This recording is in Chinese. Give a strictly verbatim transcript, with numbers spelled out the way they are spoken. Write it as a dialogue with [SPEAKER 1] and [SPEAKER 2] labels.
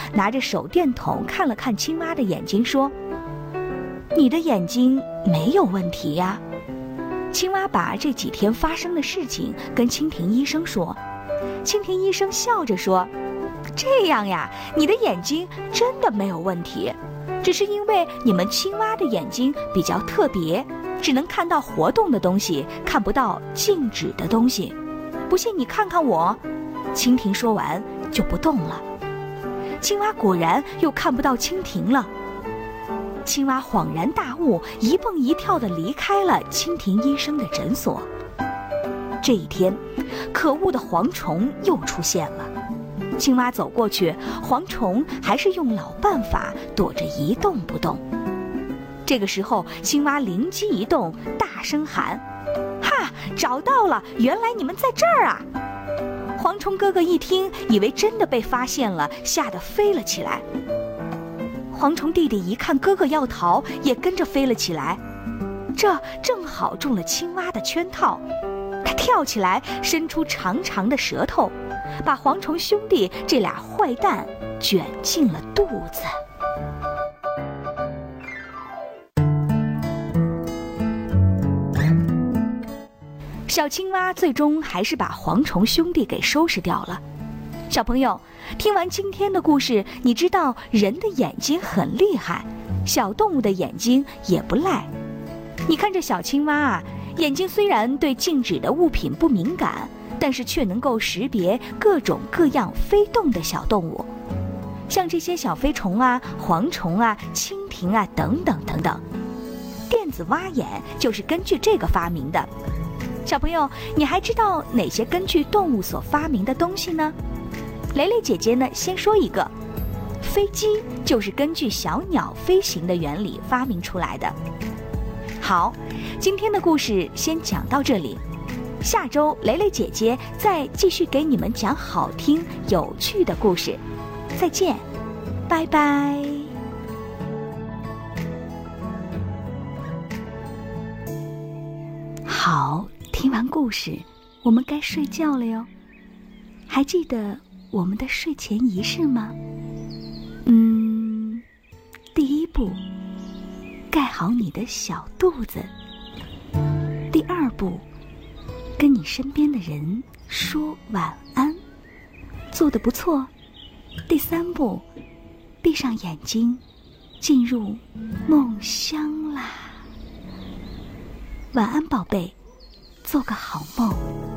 [SPEAKER 1] 拿着手电筒看了看青蛙的眼睛，说：“你的眼睛没有问题呀。”青蛙把这几天发生的事情跟蜻蜓医生说。蜻蜓医生笑着说：“这样呀，你的眼睛真的没有问题，只是因为你们青蛙的眼睛比较特别，只能看到活动的东西，看不到静止的东西。不信你看看我。”蜻蜓说完就不动了。青蛙果然又看不到蜻蜓了。青蛙恍然大悟，一蹦一跳地离开了蜻蜓医生的诊所。这一天，可恶的蝗虫又出现了。青蛙走过去，蝗虫还是用老办法躲着一动不动。这个时候，青蛙灵机一动，大声喊：“哈，找到了！原来你们在这儿啊！”蝗虫哥哥一听，以为真的被发现了，吓得飞了起来。蝗虫弟弟一看哥哥要逃，也跟着飞了起来。这正好中了青蛙的圈套，他跳起来，伸出长长的舌头，把蝗虫兄弟这俩坏蛋卷进了肚子。小青蛙最终还是把蝗虫兄弟给收拾掉了。小朋友，听完今天的故事，你知道人的眼睛很厉害，小动物的眼睛也不赖。你看这小青蛙啊，眼睛虽然对静止的物品不敏感，但是却能够识别各种各样飞动的小动物，像这些小飞虫啊、蝗虫啊、蜻蜓啊等等等等。电子蛙眼就是根据这个发明的。小朋友，你还知道哪些根据动物所发明的东西呢？蕾蕾姐姐呢，先说一个，飞机就是根据小鸟飞行的原理发明出来的。好，今天的故事先讲到这里，下周蕾蕾姐姐再继续给你们讲好听有趣的故事。再见，拜拜。好，听完故事，我们该睡觉了哟。还记得我们的睡前仪式吗？嗯，第一步，盖好你的小肚子。第二步，跟你身边的人说晚安，做得不错。第三步，闭上眼睛，进入梦乡啦。晚安，宝贝，做个好梦。